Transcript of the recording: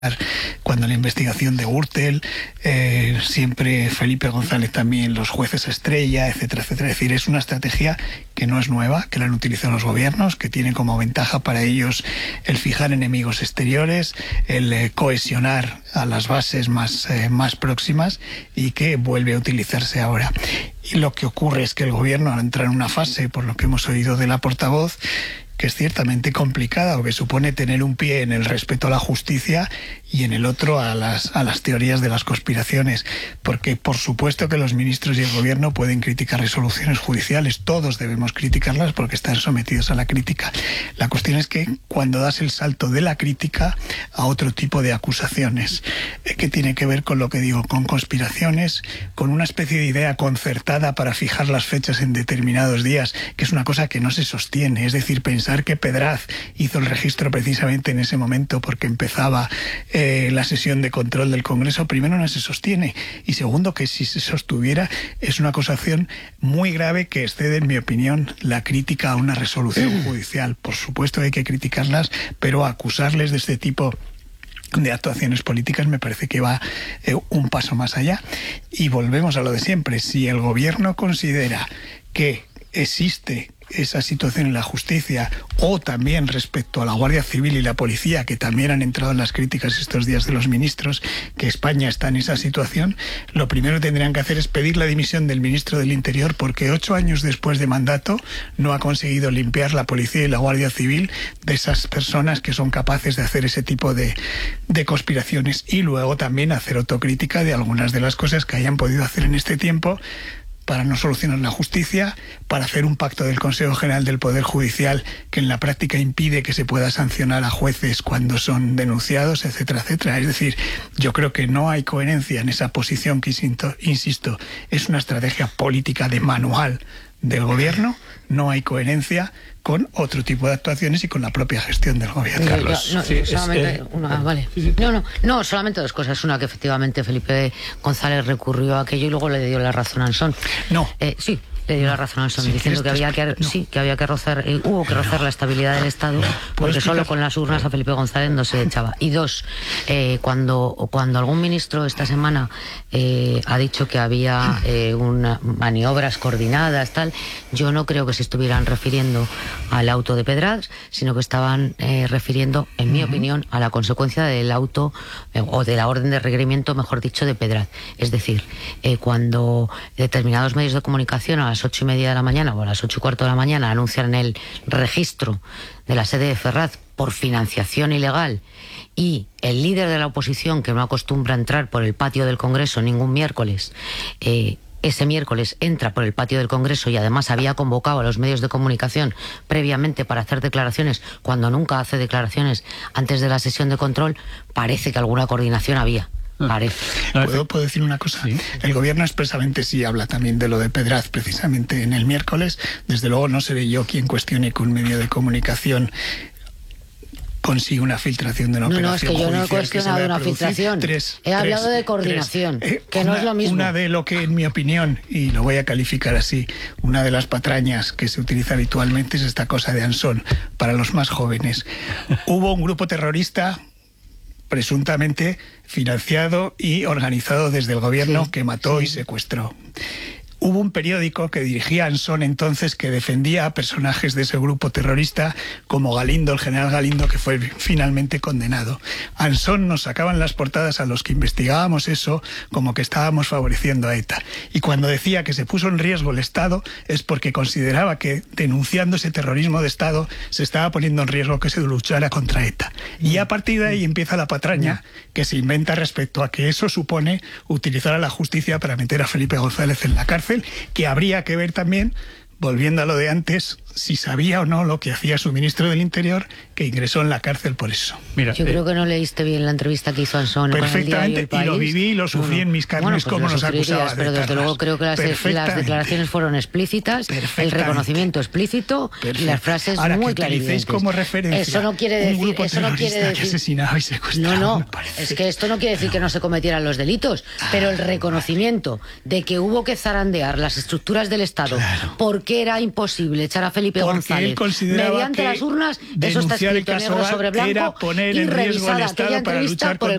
cuando la investigación de Gürtel, siempre Felipe González también, los jueces estrella, etcétera, etcétera. Es decir, es una estrategia que no es nueva, que la han utilizado los gobiernos, que tiene como ventaja para ellos el fijar enemigos exteriores, el cohesionar a las bases más próximas, y que vuelve a utilizarse ahora. Y lo que ocurre es que el gobierno, al entrar en una fase, por lo que hemos oído de la portavoz, que es ciertamente complicada, o que supone tener un pie en el respeto a la justicia y en el otro a las teorías de las conspiraciones, porque por supuesto que los ministros y el gobierno pueden criticar resoluciones judiciales, todos debemos criticarlas porque están sometidos a la crítica. La cuestión es que cuando das el salto de la crítica a otro tipo de acusaciones, que tiene que ver con lo que digo, con conspiraciones, con una especie de idea concertada para fijar las fechas en determinados días, que es una cosa que no se sostiene. Es decir, pensar que Pedraz hizo el registro precisamente en ese momento porque empezaba la sesión de control del Congreso, primero, no se sostiene, y segundo, que si se sostuviera es una acusación muy grave que excede, en mi opinión, la crítica a una resolución judicial. Por supuesto que hay que criticarlas, pero acusarles de este tipo de actuaciones políticas me parece que va un paso más allá. Y volvemos a lo de siempre: si el gobierno considera que existe esa situación en la justicia, o también respecto a la Guardia Civil y la policía, que también han entrado en las críticas estos días de los ministros, que España está en esa situación, lo primero que tendrían que hacer es pedir la dimisión del ministro del Interior, porque 8 años después de mandato no ha conseguido limpiar la policía y la Guardia Civil de esas personas que son capaces de hacer ese tipo de conspiraciones. Y luego también hacer autocrítica de algunas de las cosas que hayan podido hacer en este tiempo para no solucionar la justicia, para hacer un pacto del Consejo General del Poder Judicial que en la práctica impide que se pueda sancionar a jueces cuando son denunciados, etcétera, etcétera. Es decir, yo creo que no hay coherencia en esa posición que, insisto, es una estrategia política de manual del gobierno. No hay coherencia con otro tipo de actuaciones y con la propia gestión del gobierno. Solamente dos cosas. Una, que efectivamente Felipe González recurrió a aquello y luego le dio la razón a Ansón. Le dio la razón a Ansón, diciendo que había que rozar, hubo que rozar la estabilidad del Estado, porque solo con las urnas a Felipe González no se echaba. Y dos, cuando algún ministro esta semana ha dicho que había maniobras coordinadas, tal, yo no creo que se estuvieran refiriendo al auto de Pedraz, sino que estaban refiriendo, en mi opinión, a la consecuencia del auto o de la orden de requerimiento, mejor dicho, de Pedraz. Es decir, cuando determinados medios de comunicación a las 8:30 de la mañana o a las 8:15 de la mañana anuncian el registro de la sede de Ferraz por financiación ilegal, y el líder de la oposición, que no acostumbra a entrar por el patio del Congreso ningún miércoles, ese miércoles entra por el patio del Congreso y además había convocado a los medios de comunicación previamente para hacer declaraciones, cuando nunca hace declaraciones antes de la sesión de control, parece que alguna coordinación había. ¿Puedo decir una cosa? Sí. El gobierno expresamente sí habla también de lo de Pedraz, precisamente en el miércoles. Desde luego no seré yo quien cuestione que un medio de comunicación consigue una filtración de una operación judicial. No, es que yo no he cuestionado una filtración. He hablado de coordinación, que no es lo mismo. Una de lo que, en mi opinión, y lo voy a calificar así, una de las patrañas que se utiliza habitualmente es esta cosa de Ansón, para los más jóvenes. Hubo un grupo terrorista presuntamente financiado y organizado desde el gobierno, que mató y secuestró. Hubo un periódico que dirigía Ansón entonces, que defendía a personajes de ese grupo terrorista, como Galindo, el general Galindo, que fue finalmente condenado. Ansón nos sacaban las portadas a los que investigábamos eso como que estábamos favoreciendo a ETA. Y cuando decía que se puso en riesgo el Estado, es porque consideraba que denunciando ese terrorismo de Estado se estaba poniendo en riesgo que se luchara contra ETA. Y a partir de ahí empieza la patraña que se inventa respecto a que eso supone utilizar a la justicia para meter a Felipe González en la cárcel, que habría que ver también, volviendo a lo de antes, si sabía o no lo que hacía su ministro del Interior, que ingresó en la cárcel por eso. Mira, yo creo que no leíste bien la entrevista que hizo Ansón con el diario El País. Y lo viví y lo sufrí en mis carnes, como nos acusaba. Pero desde luego creo que las declaraciones fueron explícitas, el reconocimiento explícito y las frases ahora, muy que clarividentes. Como referencia eso no quiere decir que asesinaba y secuestraba. No, es que esto no quiere decir que no se cometieran los delitos, pero el reconocimiento de que hubo que zarandear las estructuras del Estado porque era imposible echar a Felipe González. Mediante las urnas, eso está escrito negro sobre blanco y revisada aquella entrevista por el